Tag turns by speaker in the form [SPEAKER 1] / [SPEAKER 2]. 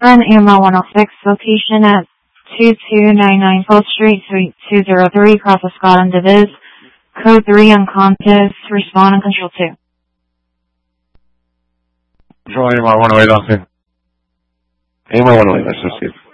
[SPEAKER 1] From AML 106, location at 2299 Full Street, Suite 203, Cross of Scotland, Diviz. Code 3 unconscious, respond on Control 2.
[SPEAKER 2] Control AML 108, Austin. AML 108, associate.